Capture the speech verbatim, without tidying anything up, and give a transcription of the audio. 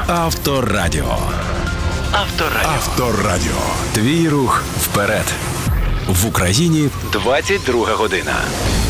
Авторадіо. Авторадіо. Авторадіо. Твій рух вперед. В Україні двадцять друга година.